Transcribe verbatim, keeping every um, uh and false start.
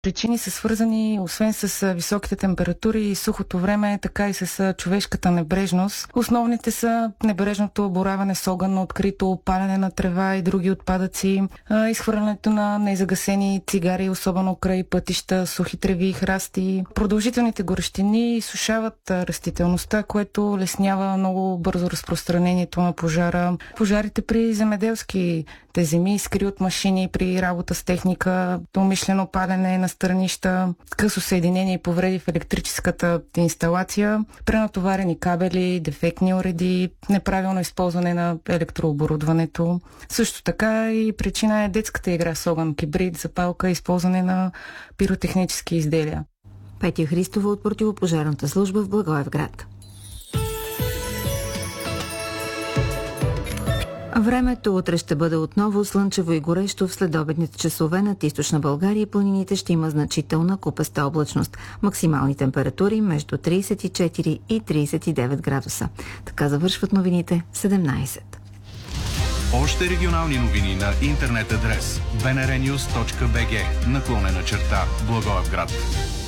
Причини са свързани освен с високите температури и сухото време, така и с човешката небрежност. Основните са небрежното боравене с огън на открито, палене на трева и други отпадъци, изхвърлянето на незагасени цигари, особено край пътища, сухи треви и храсти. Продължителните горещини сушават растителността, което леснява много бързо разпространението на пожара. Пожарите при земеделски те земи, искри от машини при работа с техника, умишлено палене на странища, късо съединение и повреди в електрическата инсталация, пренатоварени кабели, дефектни уреди, неправилно използване на електрооборудването. Също така и причина е детската игра с огън, кибрид, запалка и използване на пиротехнически изделия. Петя Христова от противопожарната служба в Благоевград. Времето утре ще бъде отново слънчево и горещо. В следобедните часове над източна България и планините ще има значителна купеста облачност. Максимални температури между трийсет и четири и трийсет и девет градуса. Така завършват новините в седемнайсет. Още регионални новини на интернет адрес би ен ар нюз точка би джи наклонена черта Благоевград.